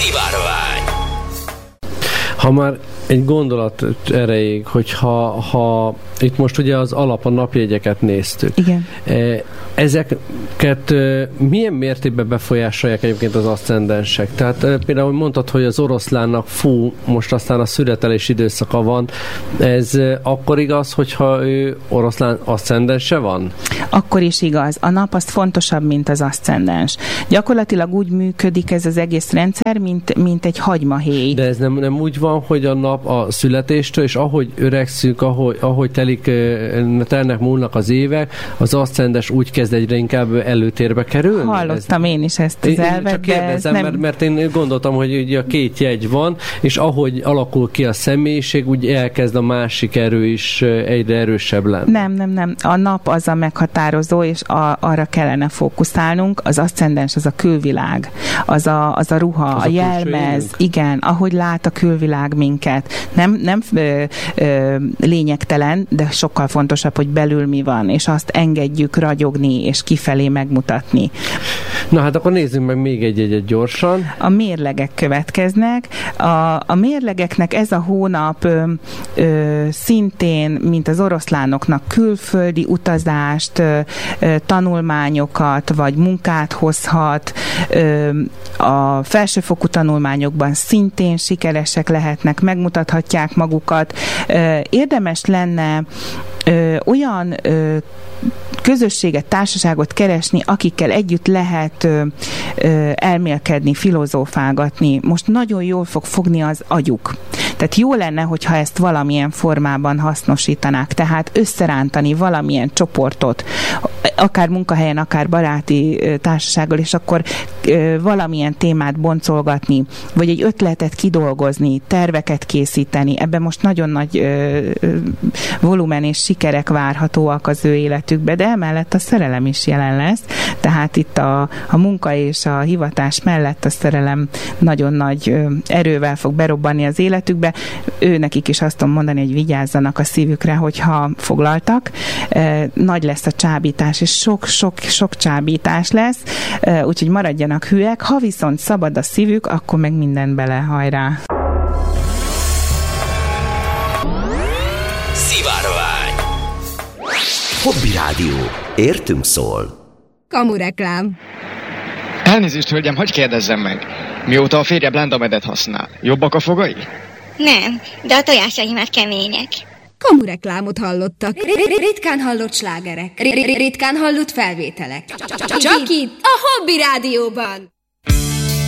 Szivárvány. Ha már egy gondolat erejéig, hogyha itt most ugye az alap a napjegyeket néztük. Igen. Ezeket milyen mértékben befolyásolják egyébként az aszcendensek? Tehát például mondtad, hogy az oroszlánnak most aztán a születelés időszaka van. Ez akkor igaz, hogyha ő oroszlán aszcendense van? Akkor is igaz. A nap az fontosabb, mint az aszcendens. Gyakorlatilag úgy működik ez az egész rendszer, mint egy hagymahéj. De ez nem úgy van, hogy a nap a születéstől, és ahogy öregszünk, ahogy telnek múlnak az évek, az aszcendens úgy kezd egyre inkább előtérbe kerülni? Hallottam én is ezt az elvet, csak kérdezem, nem... mert én gondoltam, hogy ugye a két jegy van, és ahogy alakul ki a személyiség, úgy elkezd a másik erő is egyre erősebb lenni. Nem. A nap az a meghatározó, és arra kellene fókuszálnunk. Az aszcendens az a külvilág, az a ruha, az a jelmez, igen, ahogy lát a külvilág minket. Nem lényegtelen, de sokkal fontosabb, hogy belül mi van, és azt engedjük ragyogni, és kifelé megmutatni. Na hát akkor nézzünk meg még egy gyorsan. A mérlegek következnek. A mérlegeknek ez a hónap szintén, mint az oroszlánoknak, külföldi utazást, tanulmányokat, vagy munkát hozhat. A felsőfokú tanulmányokban szintén sikeresek lehetnek, megmutathatják magukat. Érdemes lenne olyan közösséget, társaságot keresni, akikkel együtt lehet elmélkedni, filozófálgatni. Most nagyon jól fog fogni az agyuk. Tehát jó lenne, hogyha ezt valamilyen formában hasznosítanák, tehát összerántani valamilyen csoportot, akár munkahelyen, akár baráti társasággal, és akkor valamilyen témát boncolgatni, vagy egy ötletet kidolgozni, terveket készíteni. Ebben most nagyon nagy volumen és sikerek várhatóak az ő életükbe, de emellett a szerelem is jelen lesz, tehát itt a munka és a hivatás mellett a szerelem nagyon nagy erővel fog berobbanni az életükbe. Nekik is azt tudom mondani, hogy vigyázzanak a szívükre, hogyha foglaltak. Nagy lesz a csábítás, és sok csábítás lesz, úgyhogy maradjanak hűek. Ha viszont szabad a szívük, akkor meg minden bele, hajrá! Szivárvány. Hobby Rádió. Értünk szól. Kamureklám. Elnézést, hölgyem, hagyj kérdezzem meg. Mióta a férje blendamedet használ, jobbak a fogai? Nem, de a tojásaimat kemények. Kamureklámot hallottak. Ritkán hallott slágerek. Ritkán hallott felvételek. Csak itt, a Hobby Rádióban.